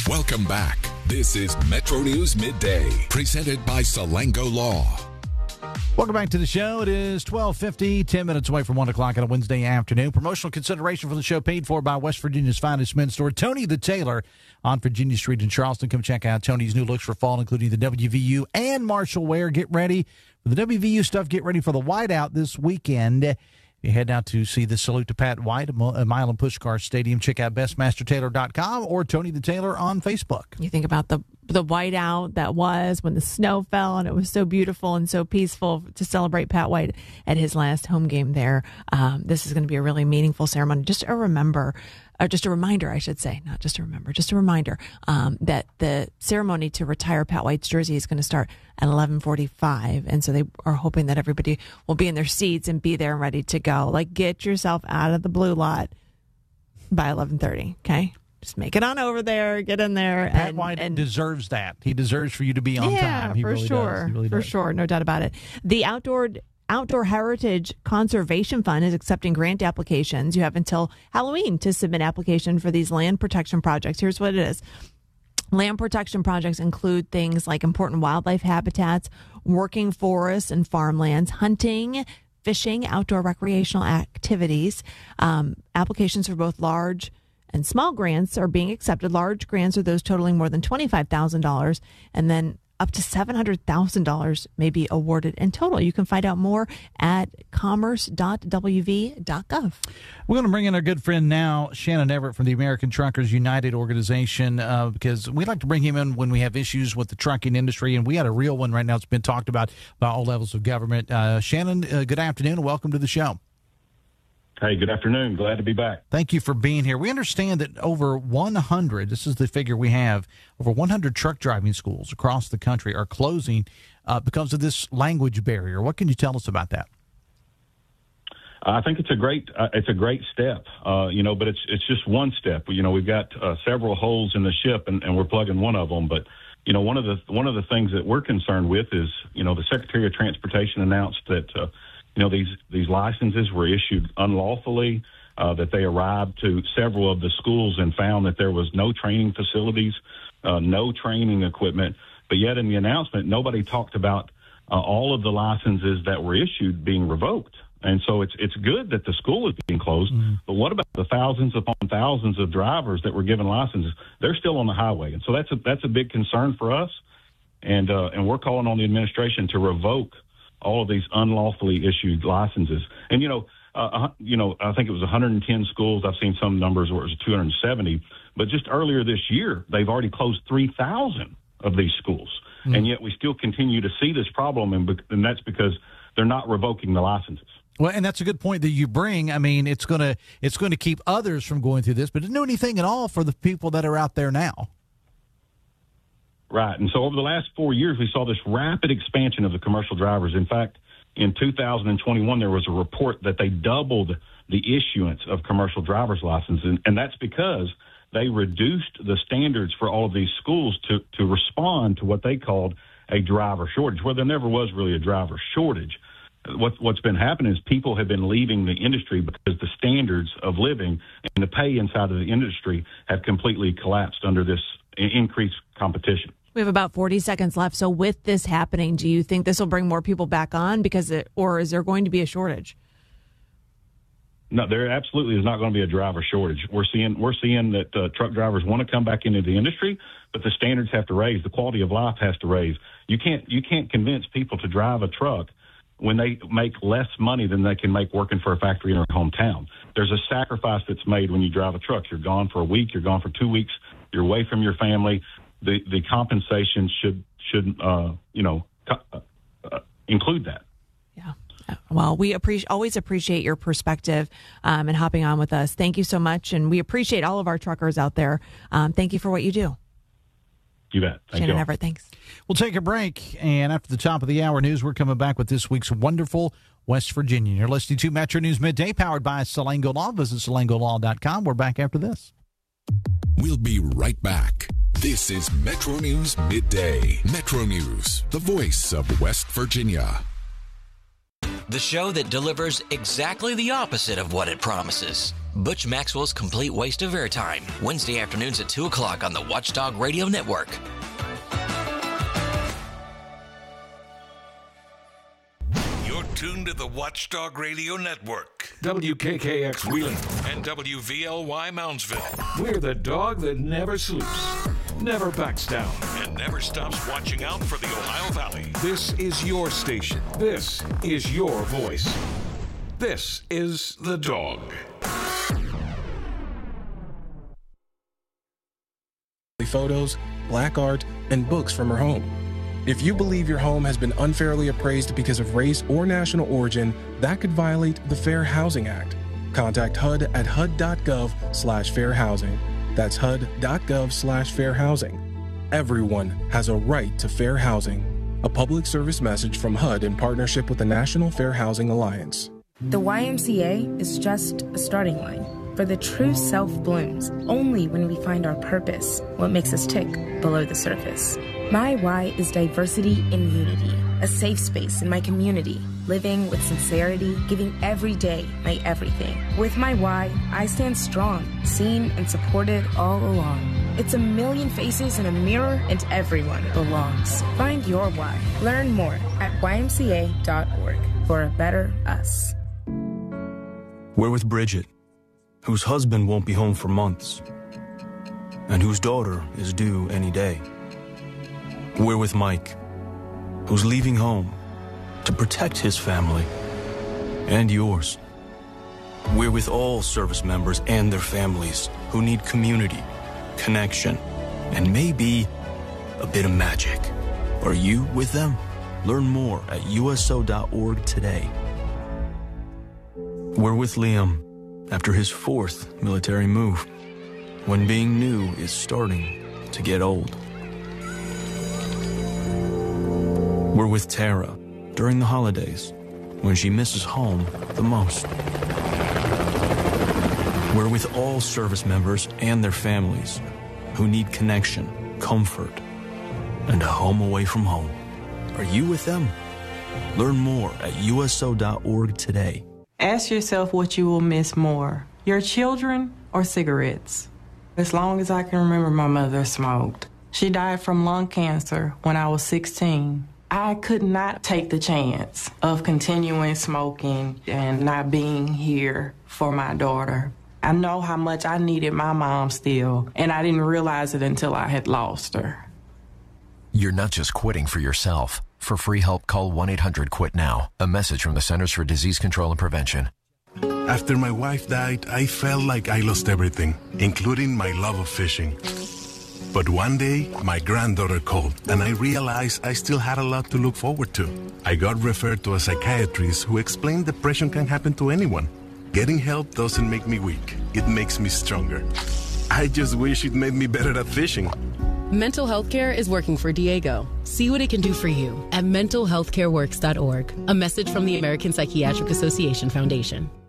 Welcome back. This is Metro News Midday, presented by Salango Law. Welcome back to the show. It is 12:50, 10 minutes away from 1 o'clock on a Wednesday afternoon. Promotional consideration for the show paid for by West Virginia's finest men's store, Tony the Tailor, on Virginia Street in Charleston. Come check out Tony's new looks for fall, including the WVU and Marshall wear. Get ready for the WVU stuff. Get ready for the whiteout this weekend. You head out to see the Salute to Pat White at Milan Puskar Stadium. Check out bestmastertailor.com or Tony the Tailor on Facebook. You think about the whiteout that was when the snow fell, and it was so beautiful and so peaceful to celebrate Pat White at his last home game there. This is going to be a really meaningful ceremony. Just a reminder, I should say, not just a remember, just a reminder that the ceremony to retire Pat White's jersey is going to start at 11:45, and so they are hoping that everybody will be in their seats and be there and ready to go. Like, get yourself out of the blue lot by 11:30, okay? Just make it on over there, get in there. Pat White deserves that. He deserves for you to be on time. He really does. He really does. For sure, no doubt about it. The Outdoor Heritage Conservation Fund is accepting grant applications. You have until Halloween to submit application for these land protection projects. Here's what it is. Land protection projects include things like important wildlife habitats, working forests and farmlands, hunting, fishing, outdoor recreational activities. Applications for both large and small grants are being accepted. Large grants are those totaling more than $25,000, and then up to $700,000 may be awarded in total. You can find out more at commerce.wv.gov. We're going to bring in our good friend now, Shannon Everett from the American Truckers United organization, because we like to bring him in when we have issues with the trucking industry, and we had a real one right now. It's been talked about by all levels of government. Shannon, good afternoon, and welcome to the show. Hey, good afternoon. Glad to be back. Thank you for being here. We understand that over 100, this is the figure we have, over 100 truck driving schools across the country are closing because of this language barrier. What can you tell us about that? I think it's a great step, but it's just one step. We've got several holes in the ship, and we're plugging one of them. But one of the things that we're concerned with is the Secretary of Transportation announced that these licenses were issued unlawfully, that they arrived to several of the schools and found that there was no training facilities, no training equipment. But yet in the announcement, nobody talked about all of the licenses that were issued being revoked. And so it's good that the school is being closed, but what about the thousands upon thousands of drivers that were given licenses? They're still on the highway. And so that's a big concern for us. And we're calling on the administration to revoke all of these unlawfully issued licenses. And, I think it was 110 schools. I've seen some numbers where it was 270. But just earlier this year, they've already closed 3,000 of these schools. And yet we still continue to see this problem, and that's because they're not revoking the licenses. Well, and that's a good point that you bring. I mean, it's going to keep others from going through this, but it didn't do anything at all for the people that are out there now. Right. And so over the last 4 years, we saw this rapid expansion of the commercial drivers. In fact, in 2021, there was a report that they doubled the issuance of commercial driver's licenses. And that's because they reduced the standards for all of these schools to respond to what they called a driver shortage, where there never was really a driver shortage. What's been happening is people have been leaving the industry because the standards of living and the pay inside of the industry have completely collapsed under this increased competition. We have about 40 seconds left. So with this happening, do you think this will bring more people back on or is there going to be a shortage? No, there absolutely is not going to be a driver shortage. We're seeing that truck drivers want to come back into the industry, but the standards have to raise. The quality of life has to raise. You can't convince people to drive a truck when they make less money than they can make working for a factory in their hometown. There's a sacrifice that's made when you drive a truck. You're gone for a week. You're gone for 2 weeks. You're away from your family. The compensation should include that. Yeah. Well, we always appreciate your perspective and hopping on with us. Thank you so much, and we appreciate all of our truckers out there. Thank you for what you do. You bet. Shannon Everett, thanks. We'll take a break, and after the top of the hour news, we're coming back with this week's wonderful West Virginia. You're listening to Metro News Midday, powered by Salango Law. Visit salangolaw.com. We're back after this. We'll be right back. This is Metro News Midday. Metro News, the voice of West Virginia. The show that delivers exactly the opposite of what it promises. Butch Maxwell's Complete Waste of Airtime, Wednesday afternoons at 2 o'clock on the Watchdog Radio Network. You're tuned to the Watchdog Radio Network. WKKX Wheeling and WVLY Moundsville. We're the dog that never sleeps, never backs down, and never stops watching out for the Ohio Valley. This is your station. This is your voice. This is The Dog. Photos, black art, and books from her home. If you believe your home has been unfairly appraised because of race or national origin, that could violate the Fair Housing Act. Contact HUD at hud.gov/fair housing. That's hud.gov/fair housing. Everyone has a right to fair housing. A public service message from HUD in partnership with the National Fair Housing Alliance. The YMCA is just a starting line. For the true self blooms only when we find our purpose, what makes us tick below the surface. My why is diversity and unity, a safe space in my community, living with sincerity, giving every day my everything. With my why, I stand strong, seen and supported all along. It's a million faces in a mirror and everyone belongs. Find your why. Learn more at ymca.org for a better us. We're with Bridget, whose husband won't be home for months, and whose daughter is due any day. We're with Mike, who's leaving home to protect his family and yours. We're with all service members and their families who need community, connection, and maybe a bit of magic. Are you with them? Learn more at USO.org today. We're with Liam after his 4th military move, when being new is starting to get old. We're with Tara during the holidays, when she misses home the most. We're with all service members and their families who need connection, comfort, and a home away from home. Are you with them? Learn more at USO.org today. Ask yourself what you will miss more, your children or cigarettes. As long as I can remember, my mother smoked. She died from lung cancer when I was 16. I could not take the chance of continuing smoking and not being here for my daughter. I know how much I needed my mom still, and I didn't realize it until I had lost her. You're not just quitting for yourself. For free help, call 1-800-QUIT-NOW. A message from the Centers for Disease Control and Prevention. After my wife died, I felt like I lost everything, including my love of fishing. But one day, my granddaughter called, and I realized I still had a lot to look forward to. I got referred to a psychiatrist who explained depression can happen to anyone. Getting help doesn't make me weak. It makes me stronger. I just wish it made me better at fishing. Mental health care is working for Diego. See what it can do for you at mentalhealthcareworks.org. A message from the American Psychiatric Association Foundation.